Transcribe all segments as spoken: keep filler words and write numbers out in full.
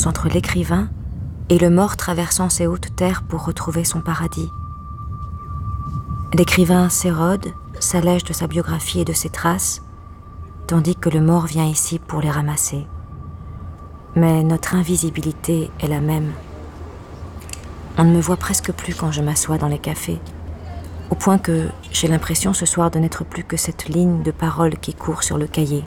différence entre l'écrivain et le mort traversant ces hautes terres pour retrouver son paradis. L'écrivain s'érode, s'allège de sa biographie et de ses traces, tandis que le mort vient ici pour les ramasser. Mais notre invisibilité est la même. On ne me voit presque plus quand je m'assois dans les cafés, au point que j'ai l'impression ce soir de n'être plus que cette ligne de parole qui court sur le cahier.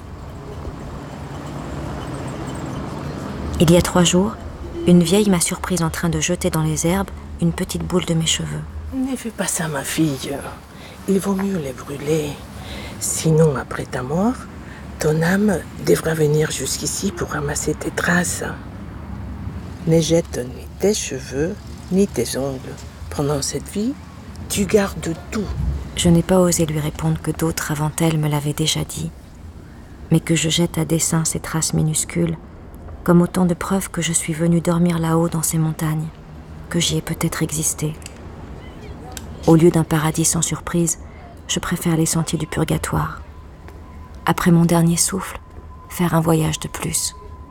Il y a trois jours, une vieille m'a surprise en train de jeter dans les herbes une petite boule de mes cheveux. Ne fais pas ça, ma fille. Il vaut mieux les brûler. Sinon, après ta mort, ton âme devra venir jusqu'ici pour ramasser tes traces. Ne jette ni tes cheveux, ni tes ongles. Pendant cette vie, tu gardes tout. Je n'ai pas osé lui répondre que d'autres avant elle me l'avaient déjà dit, mais que je jette à dessein ces traces minuscules, comme autant de preuves que je suis venue dormir là-haut dans ces montagnes, que j'y ai peut-être existé. Au lieu d'un paradis sans surprise, je préfère les sentiers du purgatoire. Après mon dernier souffle, faire un voyage de plus.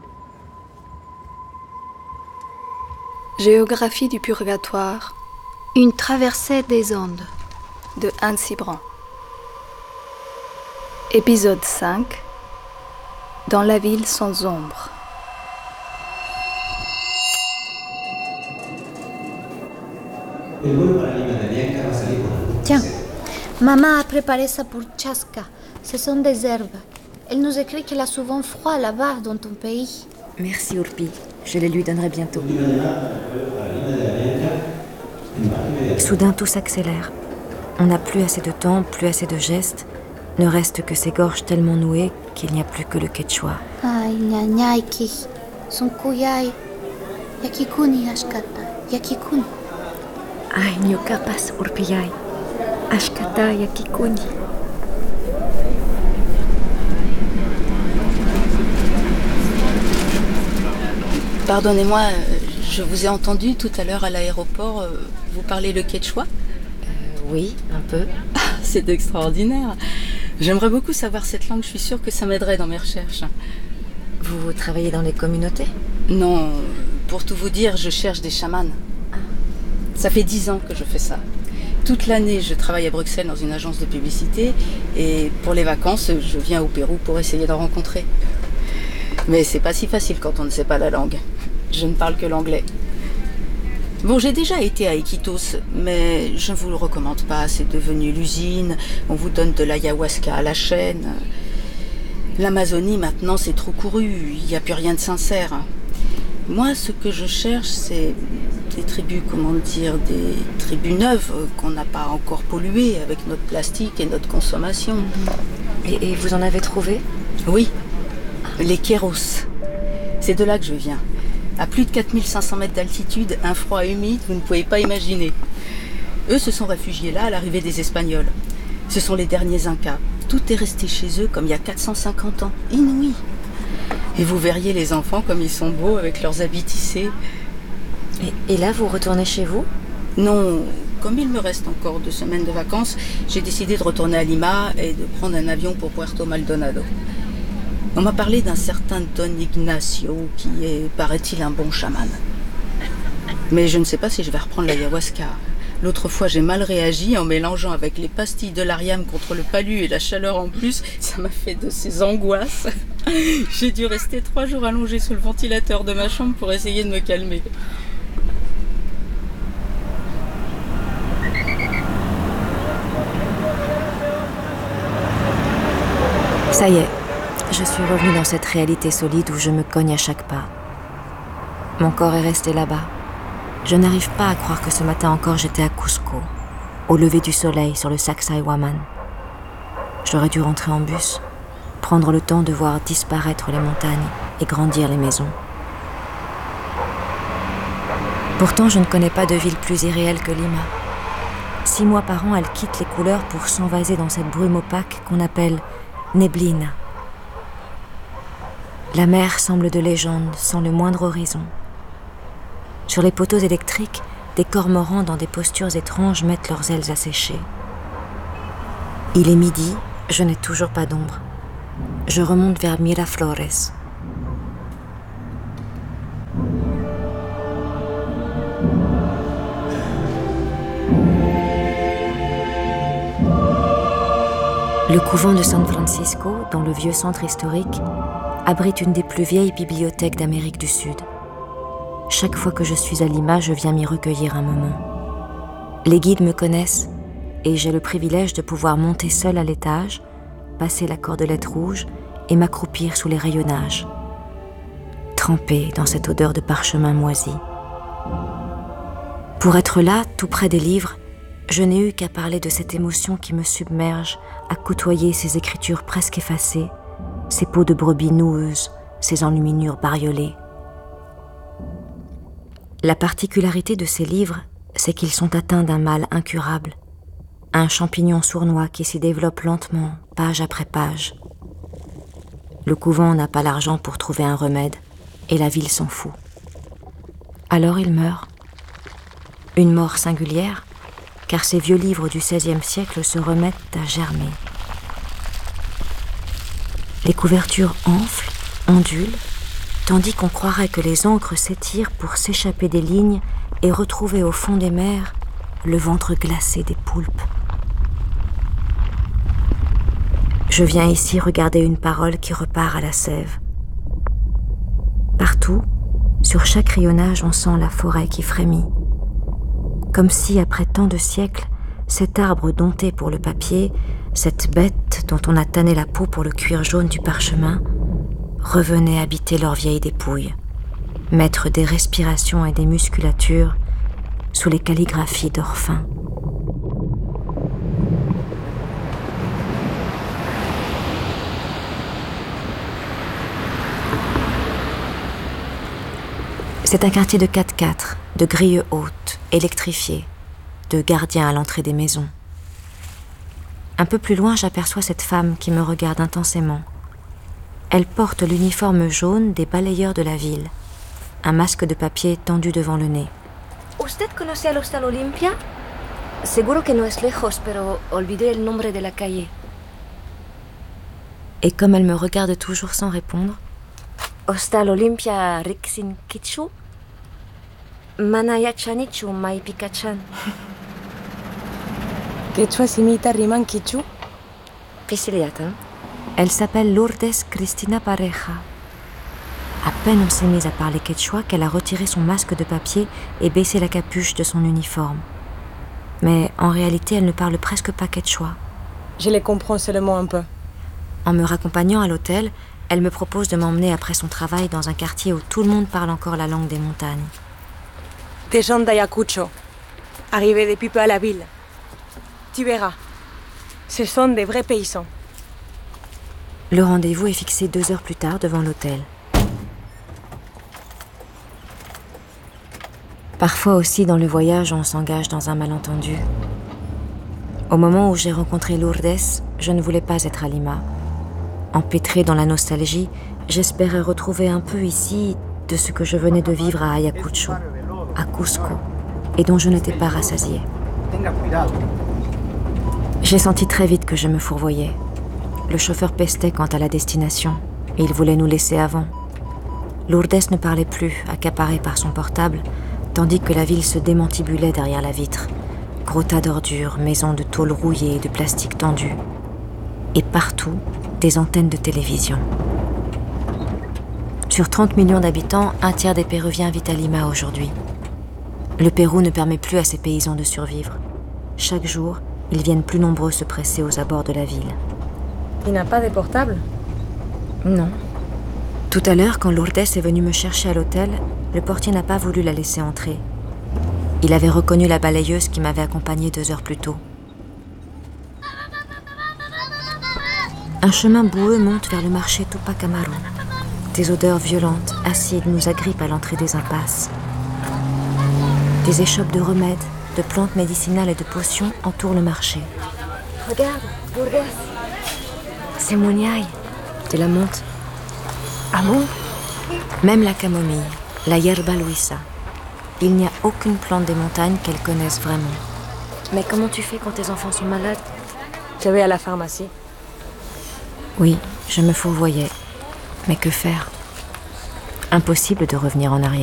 Géographie du purgatoire. Une traversée des ondes de Anne Cibran. Épisode cinq. Dans la ville sans ombre. Tiens, maman a préparé ça pour Chaska. Ce sont des herbes. Elle nous écrit qu'elle a souvent froid là-bas dans ton pays. Merci Urpi, je les lui donnerai bientôt. Soudain tout s'accélère. On n'a plus assez de temps, plus assez de gestes. Ne reste que ces gorges tellement nouées qu'il n'y a plus que le quechua. Ay, ñañayki, son kuyay, yakikuni ashkata, yakikuni. Ay, ñocapas urpiyay, ashkata yakikuni. Pardonnez-moi, je vous ai entendu tout à l'heure à l'aéroport, vous parlez le quechua ? euh, Oui, un peu. Ah, c'est extraordinaire. J'aimerais beaucoup savoir cette langue, je suis sûre que ça m'aiderait dans mes recherches. Vous travaillez dans les communautés ? Non, pour tout vous dire, je cherche des chamans. Ça fait dix ans que je fais ça. Toute l'année, je travaille à Bruxelles dans une agence de publicité et pour les vacances, je viens au Pérou pour essayer d'en rencontrer. Mais c'est pas si facile quand on ne sait pas la langue. Je ne parle que l'anglais. Bon, j'ai déjà été à Iquitos, mais je ne vous le recommande pas. C'est devenu l'usine. On vous donne de l'ayahuasca à la chaîne. L'Amazonie, maintenant, c'est trop couru. Il n'y a plus rien de sincère. Moi, ce que je cherche, c'est des tribus, comment dire, des tribus neuves qu'on n'a pas encore polluées avec notre plastique et notre consommation. Et, et vous en avez trouvé ? Oui, les Kéros. C'est de là que je viens. À plus de quatre mille cinq cents mètres d'altitude, un froid humide, vous ne pouvez pas imaginer. Eux se sont réfugiés là à l'arrivée des Espagnols. Ce sont les derniers Incas. Tout est resté chez eux comme il y a quatre cent cinquante ans. Inouï. Et vous verriez les enfants comme ils sont beaux avec leurs habits tissés. Et, et là, vous retournez chez vous ? Non, comme il me reste encore deux semaines de vacances, j'ai décidé de retourner à Lima et de prendre un avion pour Puerto Maldonado. On m'a parlé d'un certain Don Ignacio qui est, paraît-il, un bon chaman. Mais je ne sais pas si je vais reprendre l'ayahuasca. L'autre fois, j'ai mal réagi en mélangeant avec les pastilles de l'Ariam contre le palu et la chaleur en plus. Ça m'a fait de ces angoisses. J'ai dû rester trois jours allongée sous le ventilateur de ma chambre pour essayer de me calmer. Ça y est. Je suis revenue dans cette réalité solide où je me cogne à chaque pas. Mon corps est resté là-bas. Je n'arrive pas à croire que ce matin encore j'étais à Cusco, au lever du soleil sur le Sacsayhuaman. J'aurais dû rentrer en bus, prendre le temps de voir disparaître les montagnes et grandir les maisons. Pourtant, je ne connais pas de ville plus irréelle que Lima. Six mois par an, elle quitte les couleurs pour s'envaser dans cette brume opaque qu'on appelle neblina. La mer semble de légende, sans le moindre horizon. Sur les poteaux électriques, des cormorans dans des postures étranges mettent leurs ailes asséchées. Il est midi, je n'ai toujours pas d'ombre. Je remonte vers Miraflores. Le couvent de San Francisco, dans le vieux centre historique, abrite une des plus vieilles bibliothèques d'Amérique du Sud. Chaque fois que je suis à Lima, je viens m'y recueillir un moment. Les guides me connaissent et j'ai le privilège de pouvoir monter seule à l'étage, passer la cordelette rouge et m'accroupir sous les rayonnages, trempée dans cette odeur de parchemin moisi. Pour être là, tout près des livres, je n'ai eu qu'à parler de cette émotion qui me submerge, à côtoyer ces écritures presque effacées, ces peaux de brebis noueuses, ces enluminures bariolées. La particularité de ces livres, c'est qu'ils sont atteints d'un mal incurable, un champignon sournois qui s'y développe lentement, page après page. Le couvent n'a pas l'argent pour trouver un remède, et la ville s'en fout. Alors il meurt. Une mort singulière, car ces vieux livres du seizième siècle se remettent à germer. Les couvertures enflent, ondulent, tandis qu'on croirait que les encres s'étirent pour s'échapper des lignes et retrouver au fond des mers le ventre glacé des poulpes. Je viens ici regarder une parole qui repart à la sève. Partout, sur chaque rayonnage, on sent la forêt qui frémit. Comme si, après tant de siècles, cet arbre dompté pour le papier, cette bête dont on a tanné la peau pour le cuir jaune du parchemin, revenait habiter leurs vieilles dépouilles, maître des respirations et des musculatures sous les calligraphies d'or fin. C'est un quartier de quatre-quatre, de grilles hautes, électrifiées, de gardiens à l'entrée des maisons. Un peu plus loin, j'aperçois cette femme qui me regarde intensément. Elle porte l'uniforme jaune des balayeurs de la ville, un masque de papier tendu devant le nez. ¿Usted conoce al Hostal Olympia? Seguro que no es lejos, pero olvidé el nombre de la calle. Et comme elle me regarde toujours sans répondre, Hostal Olympia Rixin Kichu? Manayachanichu Mai Pikachan. Quechua simita riman Kichu? Pisiliata. Elle s'appelle Lourdes Cristina Pareja. À peine on s'est mise à parler quechua qu'elle a retiré son masque de papier et baissé la capuche de son uniforme. Mais en réalité, elle ne parle presque pas quechua. Je les comprends seulement un peu. En me raccompagnant à l'hôtel, elle me propose de m'emmener après son travail dans un quartier où tout le monde parle encore la langue des montagnes. Des gens d'Ayacucho, arrivés depuis peu à la ville. Tu verras, ce sont des vrais paysans. Le rendez-vous est fixé deux heures plus tard devant l'hôtel. Parfois aussi, dans le voyage, on s'engage dans un malentendu. Au moment où j'ai rencontré Lourdes, je ne voulais pas être à Lima. Empêtrée dans la nostalgie, j'espérais retrouver un peu ici de ce que je venais de vivre à Ayacucho, à Cusco, et dont je n'étais pas rassasiée. J'ai senti très vite que je me fourvoyais. Le chauffeur pestait quant à la destination, et il voulait nous laisser avant. Lourdes ne parlait plus, accaparée par son portable, tandis que la ville se démantibulait derrière la vitre. Gros tas d'ordures, maisons de tôle rouillée et de plastique tendu. Et partout, des antennes de télévision. Sur trente millions d'habitants, un tiers des Péruviens vit à Lima aujourd'hui. Le Pérou ne permet plus à ses paysans de survivre. Chaque jour, ils viennent plus nombreux se presser aux abords de la ville. Il n'a pas de portable? Non. Tout à l'heure, quand Lourdes est venue me chercher à l'hôtel, le portier n'a pas voulu la laisser entrer. Il avait reconnu la balayeuse qui m'avait accompagnée deux heures plus tôt. Un chemin boueux monte vers le marché Tupac Amaru. Des odeurs violentes, acides nous agrippent à l'entrée des impasses. Des échoppes de remèdes, de plantes médicinales et de potions entourent le marché. Regarde, Lourdes. C'est Muniaï, de la menthe. Ah bon? Même la camomille, la yerba luisa. Il n'y a aucune plante des montagnes qu'elles connaissent vraiment. Mais comment tu fais quand tes enfants sont malades? Je vais à la pharmacie. Oui, je me fourvoyais. Mais que faire? Impossible de revenir en arrière.